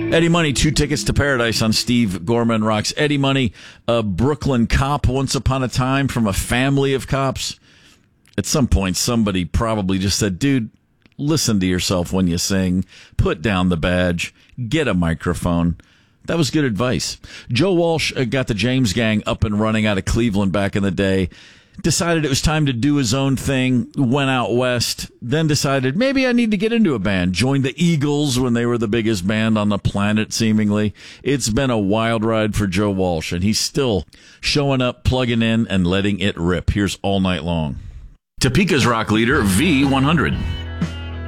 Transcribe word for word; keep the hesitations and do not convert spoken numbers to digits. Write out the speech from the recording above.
Eddie Money, two tickets to paradise on Steve Gorman Rocks. Eddie Money, a Brooklyn cop once upon a time from a family of cops. At some point, somebody probably just said, dude, listen to yourself when you sing. Put down the badge. Get a microphone. That was good advice. Joe Walsh got the James Gang up and running out of Cleveland back in the day. Decided it was time to do his own thing, went out west, then decided maybe I need to get into a band. Joined the Eagles when they were the biggest band on the planet, seemingly. It's been a wild ride for Joe Walsh, and he's still showing up, plugging in, and letting it rip. Here's All Night Long. Topeka's rock leader, V one hundred.